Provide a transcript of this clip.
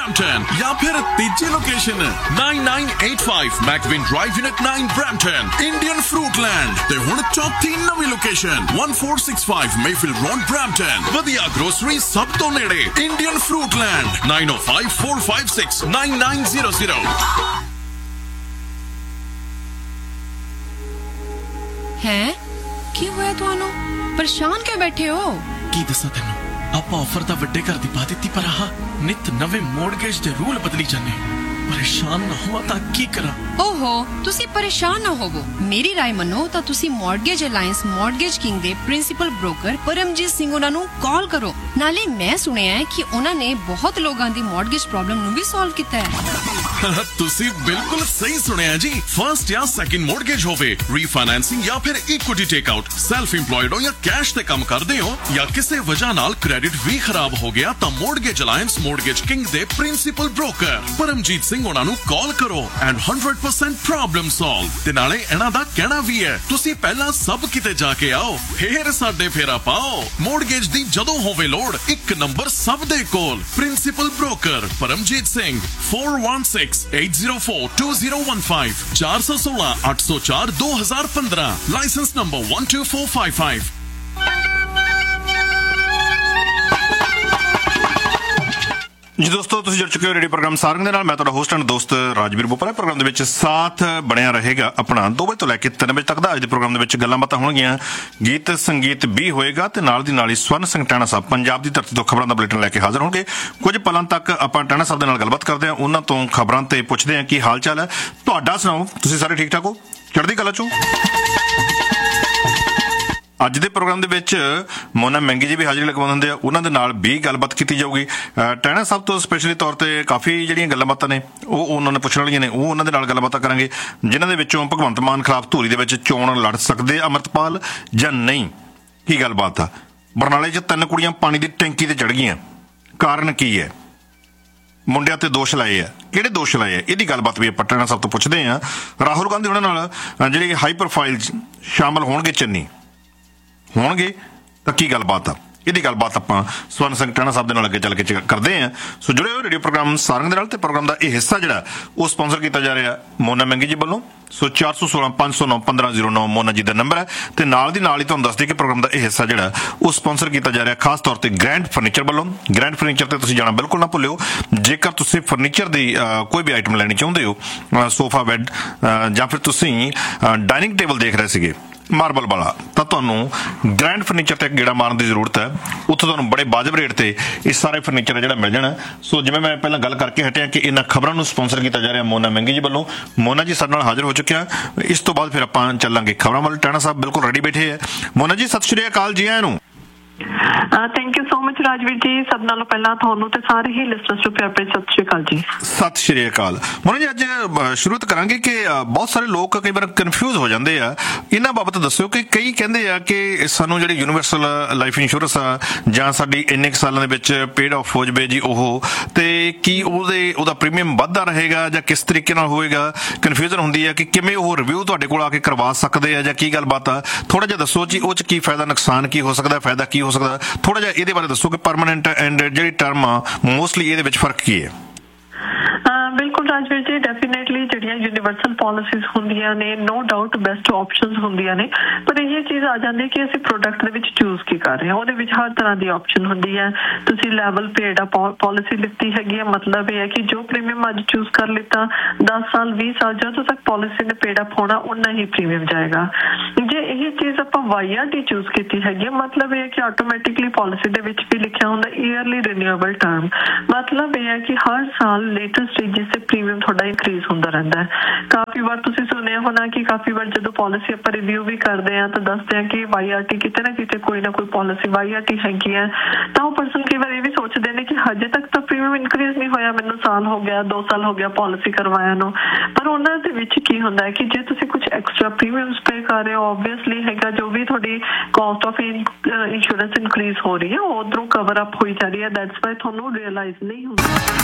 Brampton या फिर तीजी location 9985 Macvin Drive Unit 9 Brampton Indian Fruitland ते हुण चौथी नवी लोकेशन 1465 Mayfield Road Brampton वधिया ग्रोसरी सब तो नेड़े Indian Fruitland 9054569900 हैं की होया तुहानू परेशान क्यों बैठे हो की दसा तेनू ਆਪਾਂ ਆਫਰ ਤਾਂ ਵੱਡੇ ਘਰ ਦੀ ਪਾ ਦਿੱਤੀ ਪਰ ਆਹ ਨਿਤ ਨਵੇਂ ਮੌਰਗੇਜ ਦੇ ਰੂਲ ਬਦਲੀ ਜਾਂਦੇ ਪਰੇਸ਼ਾਨ ਨਾ ਹੋਵਾਂ ਤਾਂ ਕੀ ਕਰਾਂ ਓਹੋ ਤੁਸੀਂ ਪਰੇਸ਼ਾਨ ਨਾ ਹੋਵੋ ਮੇਰੀ ਰਾਏ ਮੰਨੋ ਤਾਂ ਤੁਸੀਂ ਮੌਰਗੇਜ ਅਲਾਈਅੰਸ ਮੌਰਗੇਜ ਕਿੰਗ ਦੇ ਪ੍ਰਿੰਸੀਪਲ ਬ੍ਰੋਕਰ ਪਰਮਜੀਤ ਸਿੰਘ ਉਹਨਾਂ ਨੂੰ ਕਾਲ ਕਰੋ ਨਾਲੇ ਮੈਂ ਸੁਣਿਆ ਹੈ ਕਿ ਉਹਨਾਂ ਨੇ ਬਹੁਤ ਲੋਕਾਂ ਦੀ ਮੌਰਗੇਜ ਪ੍ਰੋਬਲਮ ਨੂੰ ਵੀ ਸੋਲਵ ਕੀਤਾ ਹੈ ਤੁਸੀਂ ਬਿਲਕੁਲ ਸਹੀ ਸੁਣਿਆ ਜੀ ਫਰਸਟ ਜਾਂ ਸੈਕਿੰਡ ਮੌਰਗੇਜ ਹੋਵੇ ਰੀਫਾਈਨੈਂਸਿੰਗ ਜਾਂ ਫਿਰ equity take out self employed ਹੋ ਜਾਂ ਕੈਸ਼ ਤੇ ਕੰਮ ਕਰਦੇ ਹੋ ਜਾਂ ਕਿਸੇ ਵਜ੍ਹਾ ਨਾਲ ਕ੍ਰੈਡਿਟ ਵੀ ਖਰਾਬ ਹੋ ਗਿਆ ਤਾਂ ਮੌਰਗੇਜ ਅਲਾਈਅੰਸ ਮੌਰਗੇਜ ਕਿੰਗ ਦੇ ਪ੍ਰਿੰਸੀਪਲ ਬ੍ਰੋਕਰ ਪਰਮਜੀਤ ਸਿੰਘ ਉਹਨਾਂ ਨੂੰ ਕਾਲ ਕਰੋ ਐਂਡ 100% ਪ੍ਰੋਬਲਮ ਸੋਲਵ ਤੇ ਨਾਲੇ ਇਹਨਾਂ ਦਾ ਕਹਿਣਾ ਵੀ ਹੈ ਤੁਸੀਂ ਪਹਿਲਾਂ ਸਭ ਕਿਤੇ ਜਾ ਕੇ ਆਓ ਫੇਰ ਸਾਡੇ ਫੇਰਾ ਪਾਓ ਮੌਰਗੇਜ ਦੀ ਜਦੋਂ ਹੋਵੇ ਲੋੜ ਇੱਕ ਨੰਬਰ ਸਭ ਦੇ ਕੋਲ principal broker Paramjit Singh 4168042015 416 804 2015 licence number 12455 जी दोस्तों तुसीं जुड़ चुके हो रेडियो प्रोग्राम सारंग दे नाल मैं तुहाडा होस्ट एंड दोस्त राजवीर बोपरा प्रोग्राम दे विच साथ बणिया रहेगा अपना 2 बजे तो लैके 3 बजे तक दा अज दे प्रोग्राम दे विच गल्लां बातां होणगीਆਂ गीत संगीत भी होएगा ते नाल दी नाल ही स्वर्ण ਸਿੰਘ ਟਹਿਣਾ ਸਾਹਿਬ ਪੰਜਾਬ ਦੀ ਧਰਤੀ ਤੋਂ ਖਬਰਾਂ ਦਾ ਬੁਲੇਟਿਨ ਲੈ ਕੇ ਹਾਜ਼ਰ ਹੋਣਗੇ ਕੁਝ ਪਲਾਂ ਤੱਕ ਆਪਾਂ ਟਹਿਣਾ ਸਾਹਿਬ ਦੇ ਨਾਲ ਗੱਲਬਾਤ ਕਰਦੇ ਹਾਂ ਉਹਨਾਂ ਤੋਂ ਖਬਰਾਂ ਤੇ ਪੁੱਛਦੇ ਹਾਂ ਕੀ ਹਾਲ ਚਾਲ ਹੈ ਤੁਹਾਡਾ ਸੁਣਾਓ ਤੁਸੀਂ ਸਾਰੇ ਠੀਕ ਠਾਕ ਹੋ ਚੜ੍ਹਦੀ ਕਲਾ ਚੋਂ ਅੱਜ ਦੇ ਪ੍ਰੋਗਰਾਮ ਦੇ ਵਿੱਚ ਮੋਨਾ ਮਹਿੰਗੀ ਜੀ ਵੀ ਹਾਜ਼ਰੀ ਲਗਵਾਉਂਦੇ ਹੁੰਦੇ ਆ ਉਹਨਾਂ ਦੇ ਨਾਲ ਵੀ ਗੱਲਬਾਤ ਕੀਤੀ ਜਾਊਗੀ ਟਹਿਣਾ ਸਾਹਿਬ ਤੋਂ ਸਪੈਸ਼ਲੀ ਤੌਰ ਤੇ ਕਾਫੀ ਜਿਹੜੀਆਂ ਗੱਲਾਂ ਬਾਤਾਂ ਨੇ ਉਹ ਉਹਨਾਂ ਨੇ ਪੁੱਛਣ ਵਾਲੀਆਂ ਨੇ ਉਹ ਉਹਨਾਂ ਦੇ ਨਾਲ ਗੱਲਬਾਤਾਂ ਕਰਾਂਗੇ ਜਿਨ੍ਹਾਂ ਦੇ ਵਿੱਚੋਂ ਭਗਵੰਤ ਮਾਨ ਖਿਲਾਫ ਧੂਰੀ ਦੇ ਵਿੱਚ ਚੋਣ ਲੜ ਸਕਦੇ ਅਮਰਤਪਾਲ ਜਾਂ ਨਹੀਂ ਕੀ ਗੱਲਬਾਤ ਆ ਬਰਨਾਲੇ 'ਚ 3 ਕੁੜੀਆਂ ਪਾਣੀ ਦੀ ਟੈਂਕੀ ਤੇ ਚੜ ਗਈਆਂ ਕਾਰਨ ਕੀ ਹੈ ਮੁੰਡਿਆਂ ਤੇ ਦੋਸ਼ ਲਾਏ ਆ ਕਿਹੜੇ ਦੋਸ਼ ਲਾਏ ਆ ਇਹਦੀ ਗੱਲਬਾਤ ਵੀ ਆਪਾਂ ਟਹਿਣਾ ਸਾਹਿਬ ਤੋਂ ਪੁੱਛਦੇ ਆ ਰਾਹੁਲ ਗਾਂਧੀ ਉਹਨਾਂ ਨਾਲ ਜਿਹੜੀ ਹਾਈ ਪ੍ਰੋਫਾਈਲ ਸ਼ਾਮਲ ਹੋਣਗੇ ਚੰਨੀ ਹੋਣਗੇ ਤਾਂ ਕੀ ਗੱਲਬਾਤ ਆ ਇਹਦੀ ਗੱਲਬਾਤ ਆਪਾਂ ਸਵਰਨ ਸਿੰਘ ਟਹਿਣਾ ਸਾਹਿਬ ਦੇ ਨਾਲ ਅੱਗੇ ਚੱਲ ਕੇ ਕਰਦੇ ਹਾਂ ਸੋ ਜੁੜੇ ਹੋ ਰੇਡੀਓ ਪ੍ਰੋਗਰਾਮ ਸਾਰੰਗ ਦੇ ਨਾਲ ਤੇ ਪ੍ਰੋਗਰਾਮ ਦਾ ਇਹ ਹਿੱਸਾ ਜਿਹੜਾ ਉਹ ਸਪਾਂਸਰ ਕੀਤਾ ਜਾ ਰਿਹਾ ਮੋਨਾ ਮਹਿੰਗੀ ਜੀ ਵੱਲੋਂ ਸੋ 416 509 1509 ਮੋਨਾ ਜੀ ਦਾ ਨੰਬਰ ਹੈ ਤੇ ਨਾਲ ਦੀ ਨਾਲ ਹੀ ਤੁਹਾਨੂੰ ਦੱਸ ਦਈਏ ਕਿ ਪ੍ਰੋਗਰਾਮ ਦਾ ਇਹ ਹਿੱਸਾ ਜਿਹੜਾ ਉਹ ਸਪਾਂਸਰ ਕੀਤਾ ਜਾ ਰਿਹਾ ਖਾਸ ਤੌਰ ਤੇ ਗ੍ਰੈਂਡ ਫਰਨੀਚਰ ਵੱਲੋਂ ਗ੍ਰੈਂਡ ਫਰਨੀਚਰ ਤੇ ਤੁਸੀਂ ਜਾਣਾ ਬਿਲਕੁਲ ਨਾ ਭੁੱਲਿਓ ਜੇਕਰ ਤੁਸੀਂ ਫਰਨੀਚਰ ਦੀ ਕੋਈ ਵੀ ਆਈਟਮ ਲੈਣੀ ਚਾਹੁੰਦੇ ਹੋ ਸੋਫਾ ਬੈੱਡ ਜਾਂ ਫਿਰ ਤੁਸੀਂ ਡਾਈਨਿੰਗ ਟੇਬਲ ਦੇਖ ਰਹੇ ਸੀਗੇ ਮਾਰਬਲ ਵਾਲਾ ਤਾਂ ਤੁਹਾਨੂੰ ਗ੍ਰੈਂਡ ਫਰਨੀਚਰ ਤੇ ਗੇੜਾ ਮਾਰਨ ਦੀ ਜ਼ਰੂਰਤ ਹੈ ਉੱਥੇ ਤੁਹਾਨੂੰ ਬੜੇ ਵਾਜਬ ਰੇਟ ਤੇ ਇਹ ਸਾਰੇ ਫਰਨੀਚਰ ਜਿਹੜਾ ਮਿਲ ਜਾਣਾ ਸੋ ਜਿਵੇਂ ਮੈਂ ਪਹਿਲਾਂ ਗੱਲ ਕਰਕੇ ਹਟਿਆ ਕਿ ਇਹਨਾਂ ਖਬਰਾਂ ਨੂੰ ਸਪਾਂਸਰ ਕੀਤਾ ਜਾ ਰਿਹਾ ਮੋਨਾ ਮਹਿੰਗੀ ਜੀ ਵੱਲੋਂ ਮੋਨਾ ਜੀ ਸਾਡੇ ਨਾਲ ਹਾਜ਼ਰ ਹੋ ਚੁੱਕਿਆ ਇਸ ਤੋਂ ਬਾਅਦ ਫਿਰ ਆਪਾਂ ਚੱਲਾਂਗੇ ਖਬਰਾਂ ਵੱਲ ਟਹਿਣਾ ਸਾਹਿਬ ਬਿਲਕੁਲ ਰੈਡੀ ਬੈਠੇ ਹੈ ਮੋਨਾ ਜੀ ਸਤਿ ਸ਼੍ਰੀ ਅਕਾਲ ਜੀ ਆਇਆਂ ਨੂੰ thank you so much Rajveer ਜੀ ਸਭ ਨਾਲੋਂ ਪਹਿਲਾਂ ਤੁਹਾਨੂੰ ਤੇ ਸਾਰੇ ਹੀ ਲਿਸਨਰਸ ਨੂੰ ਪਿਆਰ ਭਰੀ ਸਤਿ ਸ਼੍ਰੀ ਅਕਾਲ ਜੀ ਸਤਿ ਸ਼੍ਰੀ ਅਕਾਲ ਮੋਨਾ ਜੀ ਅੱਜ ਸ਼ੁਰੂਆਤ ਕਰਾਂਗੇ ਕਿ ਬਹੁਤ ਸਾਰੇ ਲੋਕ ਕਈ ਵਾਰ ਕਨਫਿਊਜ਼ ਹੋ ਜਾਂਦੇ ਆ ਇਹਨਾਂ ਬਾਬਤ ਦੱਸਿਓ ਕਿ ਕਈ ਕਹਿੰਦੇ ਆ ਕਿ ਸਾਨੂੰ ਜਿਹੜੀ ਯੂਨੀਵਰਸਲ ਲਾਈਫ ਇੰਸ਼ੋਰੈਂਸ ਆ ਜਾਂ ਸਾਡੀ ਇੰਨੇ ਕੁ ਸਾਲਾਂ ਦੇ ਵਿੱਚ ਪੇਡ ਆਫ ਹੋ ਜਾਵੇ ਜੀ ਉਹ ਤੇ ਕੀ ਉਹਦਾ ਪ੍ਰੀਮੀਅਮ ਵੱਧਦਾ ਰਹੇਗਾ ਜਾਂ ਕਿਸ ਤਰੀਕੇ ਨਾਲ ਹੋਏਗਾ ਕਨਫਿਊਜ਼ਨ ਹੁੰਦੀ ਹੈ ਕਿ ਕਿਵੇਂ ਉਹ ਰਿਵਿਊ ਤੁਹਾਡੇ ਕੋਲ ਆ ਕੇ ਕਰਵਾ ਸਕਦੇ ਆ ਜਾਂ ਕੀ ਗੱਲਬਾਤ ਆ ਥੋੜਾ ਜਿਹਾ ਦੱਸੋ ਜੀ ਉਹ 'ਚ ਕੀ ਫਾਇਦਾ ਨੁਕਸਾਨ ਕੀ ਹੋ ਸਕਦਾ ਫਾਇਦਾ ਕੀ ਹੋ ਸਕਦਾ ਥੋੜਾ ਜਿਹਾ ਇਹਦੇ ਬਾਰੇ ਦੱਸੋ ਕਿ ਪਰਮਾਨੈਂਟ ਐਂਡ ਜਿਹੜੀ ਟਰਮ ਆ ਮੋਸਟਲੀ ਇਹਦੇ ਵਿੱਚ ਫਰਕ ਕੀ ਹੈ ਬਿਲਕੁਲ ਰਾਜਵੀਰ ਜੀ ਡੈਫੀਨੇਟਲੀ ਜਿਹੜੀਆਂ ਯੂਨੀਵਰਸਲ ਪਾਲਿਸੀਜ਼ ਹੁੰਦੀਆਂ ਨੇ ਨੋ ਡਾਊਟ ਬੈਸਟ ਆਪਸ਼ਨਸ ਹੁੰਦੀਆਂ ਨੇ ਪਰ ਇਹ ਚੀਜ਼ ਆ ਜਾਂਦੀ ਕਿ ਅਸੀਂ ਪ੍ਰੋਡਕਟ ਦੇ ਵਿੱਚ ਚੂਜ਼ ਕੀ ਕਰ ਰਹੇ ਹਾਂ ਉਹਦੇ ਵਿੱਚ ਹਰ ਤਰ੍ਹਾਂ ਦੀ ਆਪਸ਼ਨ ਹੁੰਦੀ ਹੈ ਤੁਸੀਂ ਲੈਵਲ ਪੇਡ ਪਾਲਿਸੀ ਲਿੱਤੀ ਹੈਗੀ ਹੈ ਮਤਲਬ ਇਹ ਹੈ ਕਿ ਜੋ ਪ੍ਰੀਮੀਅਮ ਅੱਜ ਚੂਜ਼ ਕਰ ਲਿੱਤਾ 10 ਸਾਲ 20 ਸਾਲ ਜਦੋਂ ਤੱਕ ਪਾਲਿਸੀ ਨੇ ਪੇਡ ਅਪ ਹੋਣਾ ਉਨਾ ਹੀ ਪ੍ਰੀਮੀਅਮ ਜਾਏਗਾ ਜੇ ਇਹ ਚੀਜ਼ ਆਪਾਂ YRT ਚੂਜ਼ ਕੀਤੀ ਹੈਗੀ ਮਤਲਬ ਇਹ ਹੈ ਕਿ ਆਟੋਮੈਟਿਕਲੀ ਪਾਲਿਸੀ ਦੇ ਵਿੱਚ ਵੀ ਲਿਖਿਆ ਹੁੰਦਾ ਈਅਰਲੀ ਰੀਨਿਊਏਬਲ ਟਰਮ ਮਤਲਬ ਇਹ ਹੈ ਕਿ ਹਰ ਸਾਲ ਲੇਟੈਸਟ ਸਟੇਜਿਸ ਤੇ ਪ੍ਰੀਮੀਅਮ ਤੁਹਾਡਾ ਇਨਕਰੀਜ਼ ਹੁੰਦਾ ਰਹਿੰਦਾ ਹੈ ਕਾਫੀ ਵਾਰ ਤੁਸੀਂ ਸੁਣਿਆ ਹੋਣਾ ਕਿ ਕਾਫੀ ਵਾਰ ਜਦੋਂ ਪਾਲਿਸੀ ਆਪਾਂ ਰਿਵਿਊ ਵੀ ਕਰਦੇ ਹਾਂ ਤਾਂ ਦੱਸਦੇ ਹਾਂ ਕਿ YRT ਕਿਤੇ ਨਾ ਕਿਤੇ ਕੋਈ ਨਾ ਕੋਈ ਪਾਲਿਸੀ YRT ਹੈਗੀ ਹੈ ਤਾਂ ਉਹ ਪਰਸਨ ਕਈ ਵਾਰ ਇਹ ਵੀ ਸੋਚਦੇ ਨੇ ਕਿ ਹਜੇ ਤੱਕ ਤਾਂ ਪ੍ਰੀਮੀਅਮ ਇਨਕਰੀਜ਼ ਨਹੀਂ ਹੋਇਆ ਮੈਨੂੰ ਸਾਲ ਹੋ ਗਿਆ 2 ਸਾਲ ਹੋ ਗਿਆ ਪਾਲਿਸੀ ਕਰਵਾਇਆ ਨੂੰ ਪਰ ਉਹਨਾਂ ਦੇ ਵਿੱਚ ਕੀ ਹੁੰਦਾ ਹੈ ਕਿ ਜੇ ਤੁਸੀਂ ਕੁਝ ਐਕਸਟਰਾ ਪ੍ਰੀਮੀਅਮਸ ਪੇ ਕਰ ਰਹੇ ਹੋ ਆਬਵੀਅਸਲੀ ਹੈਗਾ ਜੋ ਵੀ ਤੁਹਾਡੀ ਕਾਸਟ ਆਫ ਇੰਸ਼ੋਰੈਂਸ ਇਨਕਰੀਜ਼ ਹੋ ਰਹੀ ਹੈ ਉਹ ਉਧਰੋਂ ਕਵਰ ਅਪ ਹੋਈ ਜਾ ਰਹੀ ਹੈ ਦੈਟਸ ਵਾਈ ਤੁਹਾਨੂੰ ਰਿਅਲਾਈਜ਼ ਨਹੀਂ ਹੁੰਦਾ